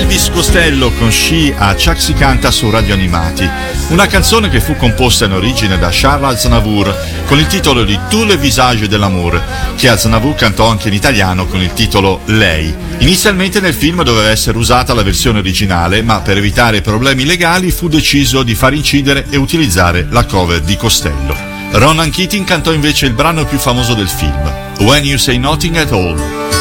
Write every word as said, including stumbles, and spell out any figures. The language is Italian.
Elvis Costello con She a Chuck si canta su Radio Animati, una canzone che fu composta in origine da Charles Aznavour con il titolo di Tout le visage de l'amour, che Aznavour cantò anche in italiano con il titolo Lei. Inizialmente nel film doveva essere usata la versione originale, ma per evitare problemi legali fu deciso di far incidere e utilizzare la cover di Costello. Ronan Keating cantò invece il brano più famoso del film, When You Say Nothing at All.